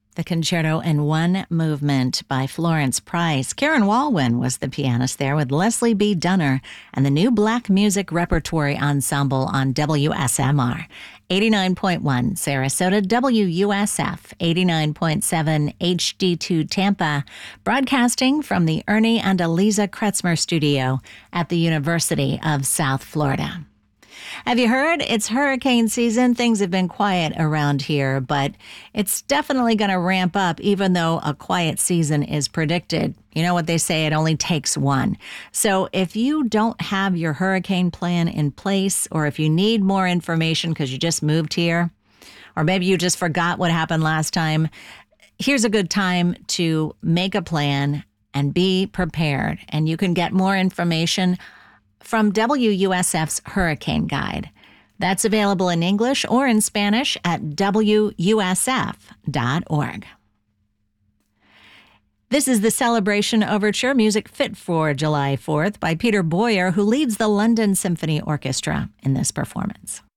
The Concerto in One Movement by Florence Price. Karen Walwyn was the pianist there with Leslie B. Dunner and the New Black Music Repertory Ensemble on WSMR. 89.1 Sarasota, WUSF, 89.7 HD2 Tampa, broadcasting from the Ernie and Eliza Kretzmer studio at the University of South Florida. Have you heard? It's hurricane season. Things have been quiet around here, but it's definitely going to ramp up even though a quiet season is predicted. You know what they say, it only takes one. So if you don't have your hurricane plan in place, or if you need more information because you just moved here, or maybe you just forgot what happened last time, here's a good time to make a plan and be prepared. And you can get more information from WUSF's Hurricane Guide. That's available in English or in Spanish at WUSF.org. This is the Celebration Overture, music fit for July 4th by Peter Boyer, who leads the London Symphony Orchestra in this performance.